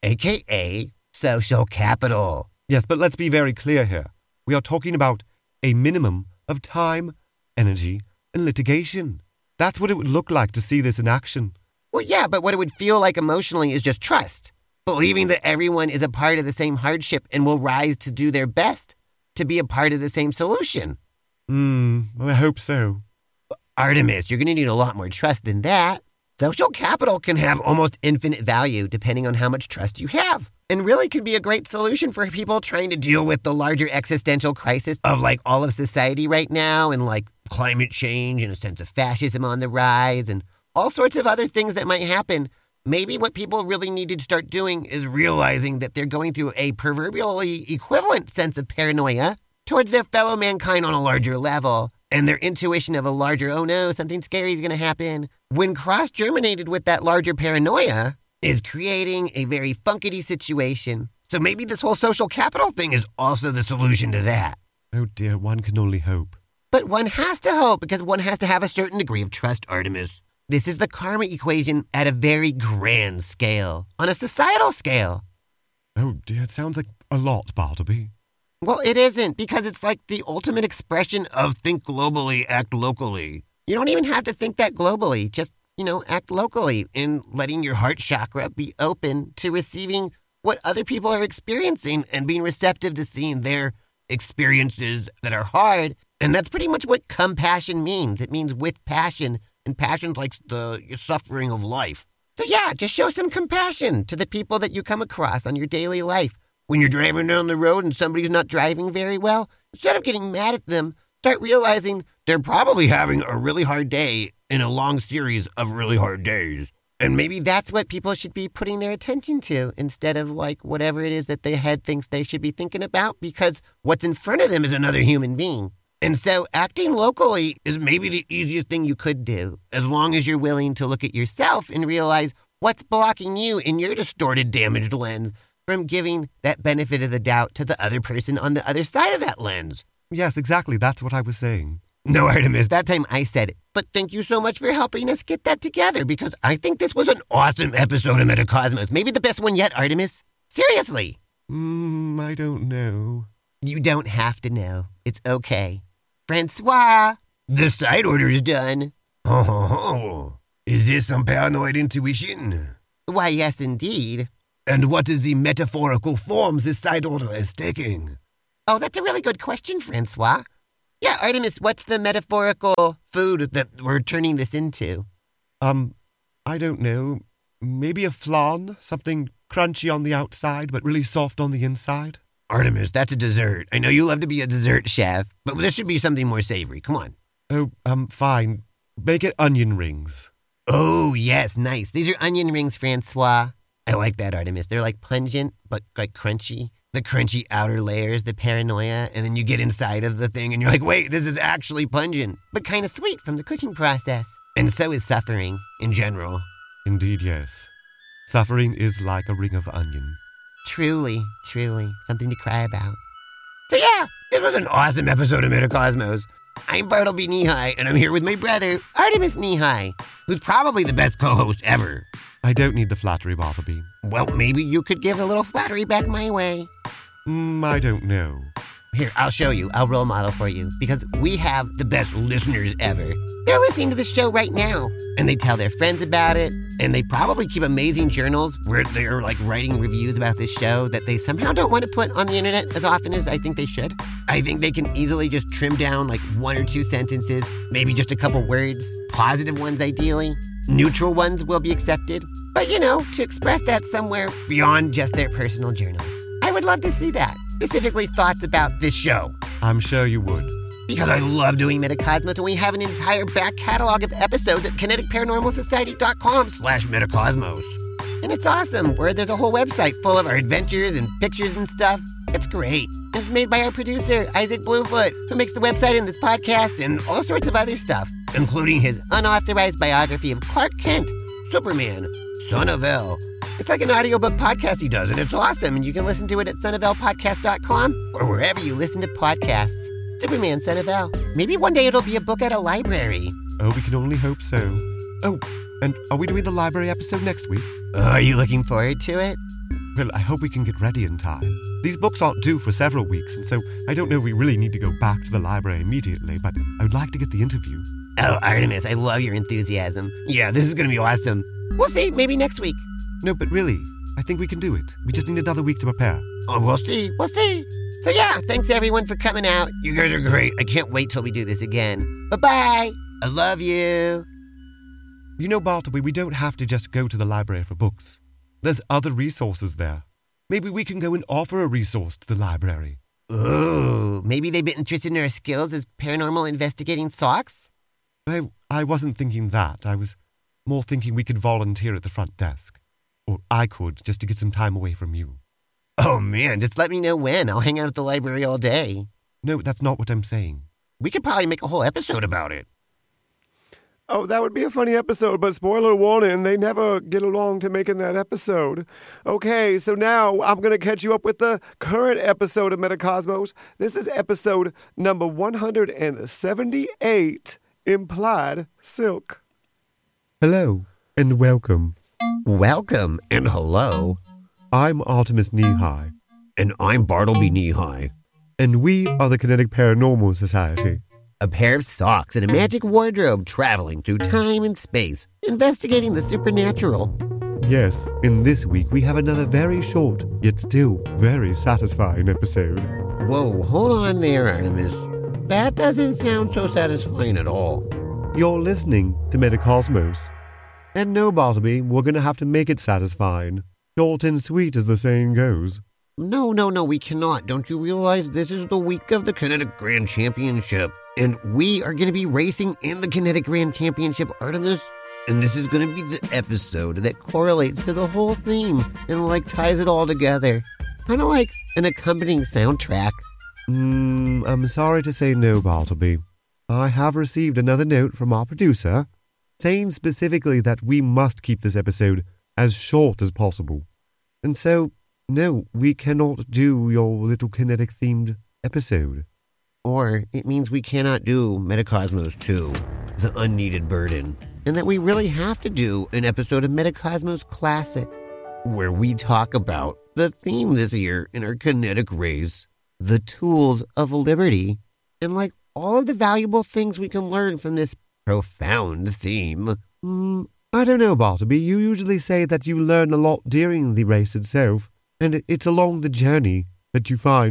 aka social capital. Yes, but let's be very clear here. We are talking about a minimum of time, energy, and litigation. That's what it would look like to see this in action. Well, yeah, but what it would feel like emotionally is just trust. Believing that everyone is a part of the same hardship and will rise to do their best to be a part of the same solution. Hmm, I hope so. Artemis, you're going to need a lot more trust than that. Social capital can have almost infinite value depending on how much trust you have, and really can be a great solution for people trying to deal with the larger existential crisis of, like, all of society right now, and, like, climate change and a sense of fascism on the rise and all sorts of other things that might happen. Maybe what people really need to start doing is realizing that they're going through a proverbially equivalent sense of paranoia towards their fellow mankind on a larger level, and their intuition of a larger, oh no, something scary is going to happen, when cross-germinated with that larger paranoia, is creating a very funkety situation. So maybe this whole social capital thing is also the solution to that. Oh dear, one can only hope. But one has to hope, because one has to have a certain degree of trust, Artemis. This is the karma equation at a very grand scale, on a societal scale. Oh dear, it sounds like a lot, Bartleby. Well, it isn't, because it's like the ultimate expression of think globally, act locally. You don't even have to think that globally. Just, you know, act locally in letting your heart chakra be open to receiving what other people are experiencing and being receptive to seeing their experiences that are hard. And that's pretty much what compassion means. It means with passion, and passion's like the suffering of life. So yeah, just show some compassion to the people that you come across on your daily life. When you're driving down the road and somebody's not driving very well, instead of getting mad at them, start realizing they're probably having a really hard day in a long series of really hard days. And maybe that's what people should be putting their attention to, instead of, like, whatever it is that their head thinks they should be thinking about, because what's in front of them is another human being. And so acting locally is maybe the easiest thing you could do, as long as you're willing to look at yourself and realize what's blocking you in your distorted, damaged lens from giving that benefit of the doubt to the other person on the other side of that lens. Yes, exactly. That's what I was saying. No, Artemis, that time I said it. But thank you so much for helping us get that together, because I think this was an awesome episode of Metacosmos. Maybe the best one yet, Artemis. Seriously. Hmm, I don't know. You don't have to know. It's okay. Francois, the side order is done. Oh, is this some paranoid intuition? Why, yes, indeed. And what is the metaphorical forms this side order is taking? Oh, that's a really good question, Francois. Yeah, Artemis, what's the metaphorical food that we're turning this into? Um, I don't know. Maybe a flan? Something crunchy on the outside, but really soft on the inside? Artemis, that's a dessert. I know you love to be a dessert chef, but this should be something more savory. Come on. Oh, um, fine. Make it onion rings. Oh, yes, nice. These are onion rings, Francois. I like that, Artemis. They're like pungent, but like crunchy. The crunchy outer layers, the paranoia, and then you get inside of the thing and you're like, wait, this is actually pungent, but kind of sweet from the cooking process. And so is suffering in general. Indeed, yes. Suffering is like a ring of onion. Truly, truly, something to cry about. So yeah, this was an awesome episode of Metacosmos. I'm Bartleby Knee-High, and I'm here with my brother, Artemis Knee-High, who's probably the best co-host ever. I don't need the flattery, Bartleby. Well, maybe you could give a little flattery back my way. Mm, I don't know. Here, I'll show you. I'll role model for you, because we have the best listeners ever. They're listening to the show right now, and they tell their friends about it, and they probably keep amazing journals where they're like writing reviews about this show that they somehow don't want to put on the internet as often as I think they should. I think they can easily just trim down like one or two sentences, maybe just a couple words, positive ones ideally. Neutral ones will be accepted, but you know, to express that somewhere beyond just their personal journals. I would love to see that. Specifically thoughts about this show. I'm sure you would. Because I love doing Metacosmos, and we have an entire back catalog of episodes at kinetic paranormal society dot com slash Metacosmos. And it's awesome, where there's a whole website full of our adventures and pictures and stuff. It's great. And it's made by our producer, Isaac Bluefoot, who makes the website and this podcast and all sorts of other stuff, including his unauthorized biography of Clark Kent, Superman, Son of El. It's like an audiobook podcast he does, and it's awesome, and you can listen to it at son of el podcast dot com or wherever you listen to podcasts. Superman, Son of El. Maybe one day it'll be a book at a library. Oh, we can only hope so. Oh, and are we doing the library episode next week? Oh, are you looking forward to it? Well, I hope we can get ready in time. These books aren't due for several weeks, and so I don't know if we really need to go back to the library immediately, but I would like to get the interview. Oh, Artemis, I love your enthusiasm. Yeah, this is going to be awesome. We'll see, maybe next week. No, but really, I think we can do it. We just need another week to prepare. Oh, we'll see, we'll see. So yeah, thanks everyone for coming out. You guys are great. I can't wait till we do this again. Bye-bye. I love you. You know, Bartleby, we don't have to just go to the library for books. There's other resources there. Maybe we can go and offer a resource to the library. Ooh, maybe they'd be interested in our skills as paranormal investigating socks? I, I wasn't thinking that. I was more thinking we could volunteer at the front desk. Or I could, just to get some time away from you. Oh man, just let me know when. I'll hang out at the library all day. No, that's not what I'm saying. We could probably make a whole episode about it. Oh, that would be a funny episode, but spoiler warning, they never get along to making that episode. Okay, so now I'm going to catch you up with the current episode of Metacosmos. This is episode number one hundred seventy-eight, Implied Silk. Hello, and welcome. Welcome, and hello. I'm Artemis Knee-High. And I'm Bartleby Knee-High. And we are the Kinetic Paranormal Society. A pair of socks and a magic wardrobe traveling through time and space, investigating the supernatural. Yes, in this week we have another very short, yet still very satisfying episode. Whoa, hold on there, Artemis. That doesn't sound so satisfying at all. You're listening to Metacosmos. And no, Bartleby, we're going to have to make it satisfying. Short and sweet, as the saying goes. No, no, no, we cannot. Don't you realize this is the week of the Kinetic Grand Championship? And we are going to be racing in the Kinetic Grand Championship, Artemis. And this is going to be the episode that correlates to the whole theme and, like, ties it all together. Kind of like an accompanying soundtrack. Hmm, I'm sorry to say no, Bartleby. I have received another note from our producer saying specifically that we must keep this episode as short as possible. And so, no, we cannot do your little kinetic-themed episode. Or it means we cannot do Metacosmos two, The Unneeded Burden, and that we really have to do an episode of Metacosmos Classic, where we talk about the theme this year in our kinetic race, the tools of liberty, and like all of the valuable things we can learn from this profound theme. Mm, I don't know, Bartleby. You usually say that you learn a lot during the race itself, and it's along the journey that you find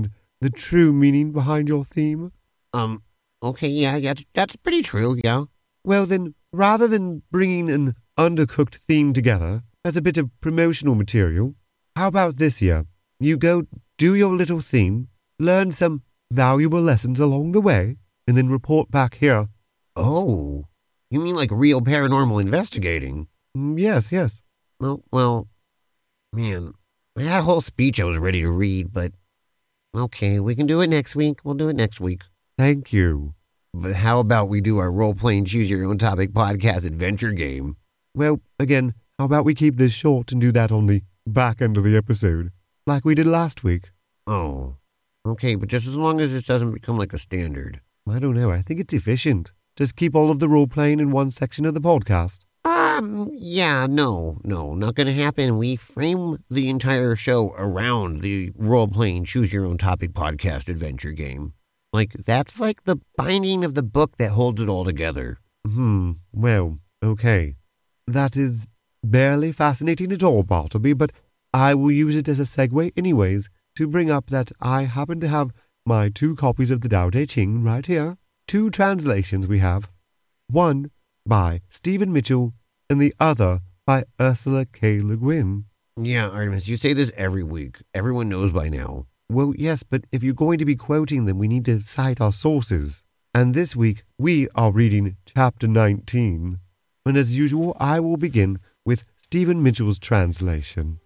the true meaning behind your theme? Um, okay, yeah, that's, that's pretty true, yeah. Well then, rather than bringing an undercooked theme together as a bit of promotional material, how about this year? You go do your little theme, learn some valuable lessons along the way, and then report back here. Oh, you mean like real paranormal investigating? Mm, yes, yes. Well, well, man, I had a whole speech I was ready to read, but okay, we can do it next week. We'll do it next week. Thank you. But how about we do our role-playing choose-your-own-topic podcast adventure game? Well, again, how about we keep this short and do that on the back end of the episode, like we did last week? Oh, okay, but just as long as it doesn't become like a standard. I don't know, I think it's efficient. Just keep all of the role-playing in one section of the podcast. Um, yeah, no, no, not gonna happen. We frame the entire show around the role-playing choose-your-own-topic podcast adventure game. Like, that's like the binding of the book that holds it all together. Hmm, well, okay. That is barely fascinating at all, Bartleby, but I will use it as a segue anyways to bring up that I happen to have my two copies of the Tao Te Ching right here. Two translations we have. One by Stephen Mitchell and the other by Ursula K. Le Guin. Yeah, Artemis, you say this every week. Everyone knows by now. Well, yes, but if you're going to be quoting them, we need to cite our sources. And this week, we are reading Chapter nineteen. And as usual, I will begin with Stephen Mitchell's translation.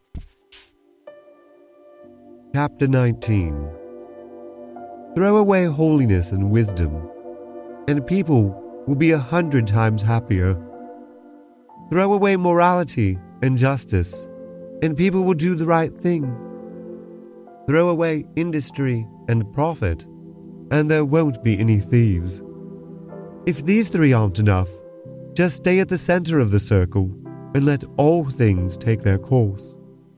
Chapter nineteen. Throw away holiness and wisdom, and people will be a hundred times happier. Throw away morality and justice, and people will do the right thing. Throw away industry and profit, and there won't be any thieves. If these three aren't enough, just stay at the center of the circle and let all things take their course.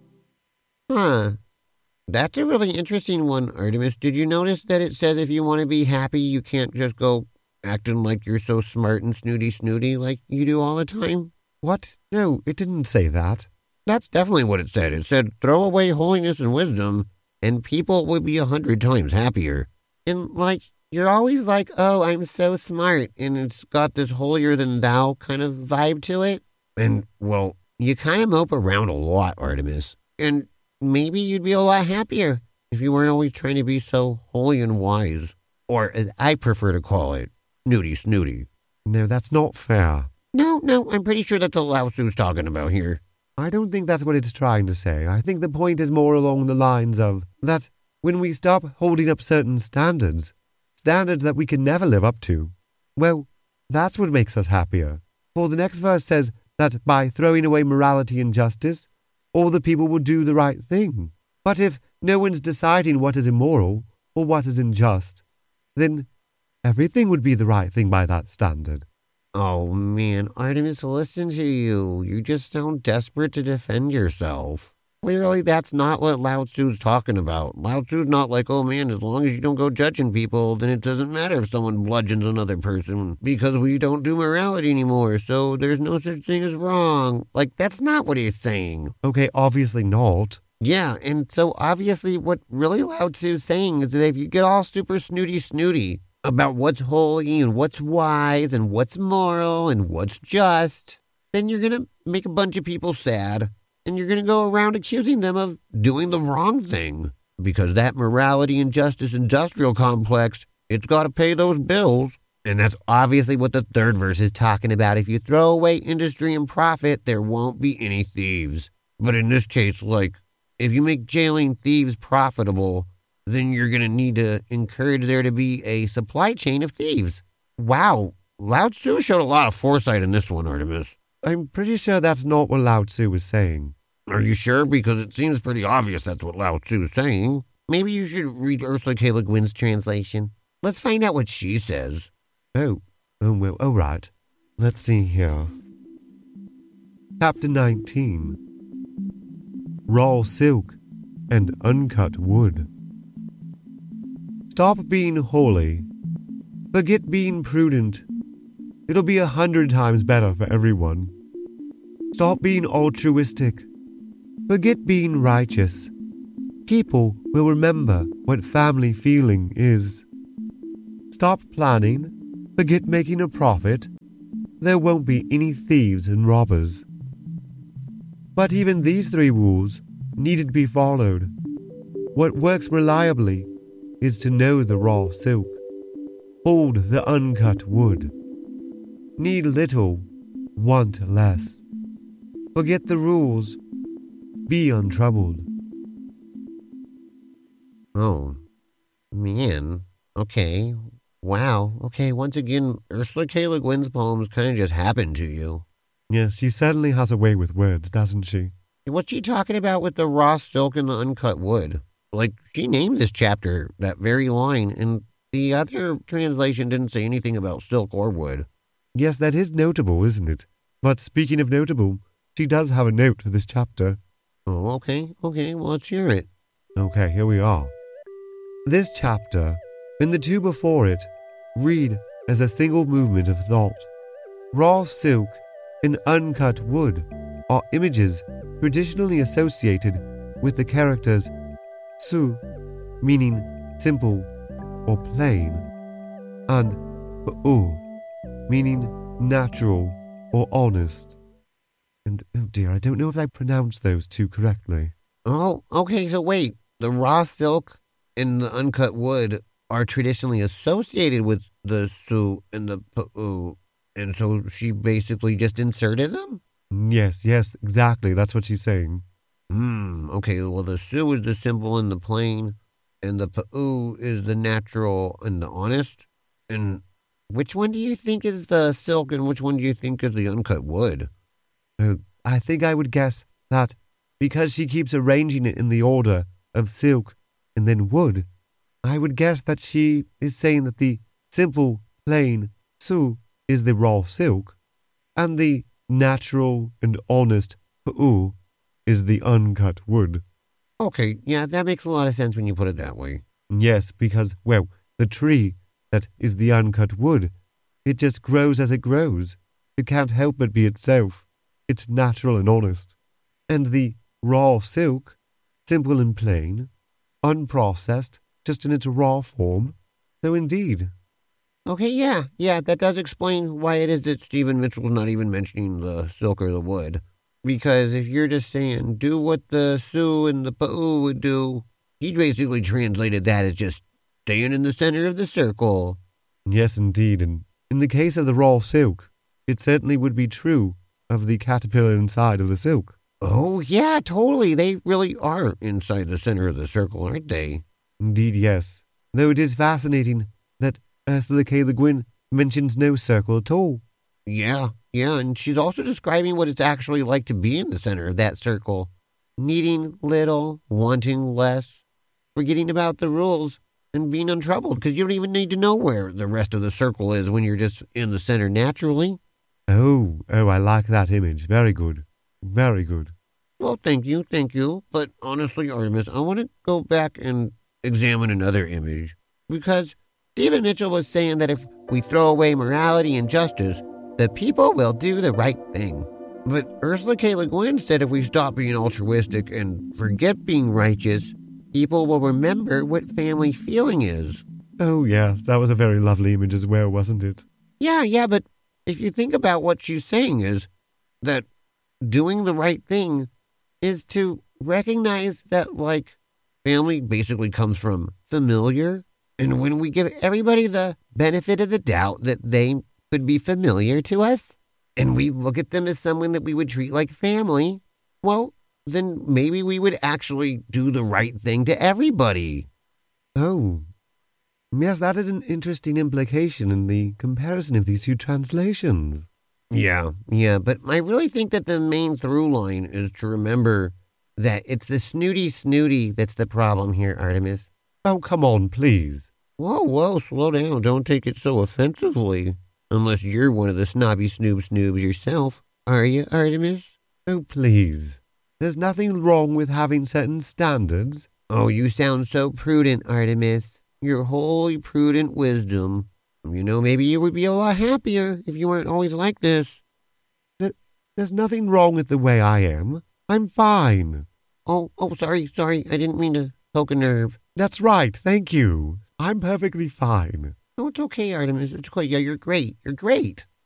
Huh. That's a really interesting one, Artemis. Did you notice that it says if you want to be happy, you can't just go acting like you're so smart and snooty-snooty like you do all the time? What? No, it didn't say that. That's definitely what it said. It said, throw away holiness and wisdom, and people will be a hundred times happier. And, like, you're always like, oh, I'm so smart, and it's got this holier-than-thou kind of vibe to it. And, well, you kind of mope around a lot, Artemis. And maybe you'd be a lot happier if you weren't always trying to be so holy and wise. Or, as I prefer to call it, snooty-snooty. No, that's not fair. No, no, I'm pretty sure that's what Lao Tzu's talking about here. I don't think that's what it's trying to say. I think the point is more along the lines of that when we stop holding up certain standards, standards that we can never live up to, well, that's what makes us happier. For the next verse says that by throwing away morality and justice, all the people will do the right thing. But if no one's deciding what is immoral or what is unjust, then everything would be the right thing by that standard. Oh, man, Artemis, listen to you. You just sound desperate to defend yourself. Clearly, that's not what Lao Tzu's talking about. Lao Tzu's not like, oh, man, as long as you don't go judging people, then it doesn't matter if someone bludgeons another person because we don't do morality anymore, so there's no such thing as wrong. Like, that's not what he's saying. Okay, obviously not. Yeah, and so obviously what really Lao Tzu's saying is that if you get all super snooty-snooty about what's holy and what's wise and what's moral and what's just, then you're going to make a bunch of people sad, and you're going to go around accusing them of doing the wrong thing. Because that morality and justice industrial complex, it's got to pay those bills. And that's obviously what the third verse is talking about. If you throw away industry and profit, there won't be any thieves. But in this case, like, if you make jailing thieves profitable, then you're going to need to encourage there to be a supply chain of thieves. Wow, Lao Tzu showed a lot of foresight in this one, Artemis. I'm pretty sure that's not what Lao Tzu was saying. Are you sure? Because it seems pretty obvious that's what Lao Tzu is saying. Maybe you should read Ursula K. Le Guin's translation. Let's find out what she says. Oh, oh well, all right. Let's see here. Chapter nineteen. Raw silk and uncut wood. Stop being holy. Forget being prudent. It'll be a hundred times better for everyone. Stop being altruistic. Forget being righteous. people will remember what family feeling is. Stop planning, forget making a profit. There won't be any thieves and robbers. But even these three rules needed to be followed. What works reliably is to know the raw silk, hold the uncut wood, need little, want less, forget the rules, be untroubled. Oh, man. Okay. Wow. Okay, once again, Ursula K. Le Guin's poems kind of just happened to you. Yes, she certainly has a way with words, doesn't she? What's she talking about with the raw silk and the uncut wood? Like, she named this chapter that very line, and the other translation didn't say anything about silk or wood. Yes, that is notable, isn't it? But speaking of notable, she does have a note for this chapter. Oh, okay. Okay, well, let's hear it. Okay, here we are. This chapter, and the two before it, read as a single movement of thought. Raw silk and uncut wood are images traditionally associated with the characters su, meaning simple or plain, and u, meaning natural or honest. And, oh dear, I don't know if I pronounced those two correctly. Oh, okay, so wait. The raw silk and the uncut wood are traditionally associated with the su and the pu, and so she basically just inserted them? Yes, yes, exactly. That's what she's saying. Hmm, okay, well, the su is the simple and the plain, and the pu is the natural and the honest. And which one do you think is the silk and which one do you think is the uncut wood? Oh, I think I would guess that because she keeps arranging it in the order of silk and then wood, I would guess that she is saying that the simple, plain su is the raw silk, and the natural and honest pu is the uncut wood. Okay, yeah, that makes a lot of sense when you put it that way. Yes, because, well, the tree that is the uncut wood, it just grows as it grows. It can't help but be itself. It's natural and honest. And the raw silk, simple and plain, unprocessed, just in its raw form. So indeed. Okay, yeah, yeah, that does explain why it is that Stephen Mitchell's not even mentioning the silk or the wood. Because if you're just saying, do what the su and the pu would do, he basically translated that as just staying in the center of the circle. Yes, indeed, and in the case of the raw silk, it certainly would be true of the caterpillar inside of the silk. Oh, yeah, totally. They really are inside the center of the circle, aren't they? Indeed, yes. Though it is fascinating that Ursula K. Le Guin mentions no circle at all. Yeah, yeah, and she's also describing what it's actually like to be in the center of that circle. Needing little, wanting less, forgetting about the rules, and being untroubled, because you don't even need to know where the rest of the circle is when you're just in the center naturally. Oh, oh, I like that image. Very good. Very good. Well, thank you, thank you. But honestly, Artemis, I want to go back and examine another image. Because Stephen Mitchell was saying that if we throw away morality and justice, the people will do the right thing. But Ursula K. Le Guin said if we stop being altruistic and forget being righteous, people will remember what family feeling is. Oh, yeah, that was a very lovely image as well, wasn't it? Yeah, yeah, but if you think about what she's saying is that doing the right thing is to recognize that, like, family basically comes from familiar. And when we give everybody the benefit of the doubt that they could be familiar to us, and we look at them as someone that we would treat like family, well, then maybe we would actually do the right thing to everybody. Oh, yes, that is an interesting implication in the comparison of these two translations. Yeah, yeah, but I really think that the main through line is to remember that it's the snooty snooty that's the problem here, Artemis. Oh, come on, please. Whoa, whoa, slow down. Don't take it so offensively. Unless you're one of the snobby snoob snoobs yourself. Are you, Artemis? Oh, please. There's nothing wrong with having certain standards. Oh, you sound so prudent, Artemis. Your holy prudent wisdom. You know, maybe you would be a lot happier if you weren't always like this. Th- There's nothing wrong with the way I am. I'm fine. Oh, oh, sorry, sorry. I didn't mean to poke a nerve. That's right, thank you. I'm perfectly fine. Oh, it's okay, Artemis. It's okay. Yeah, you're great. You're great.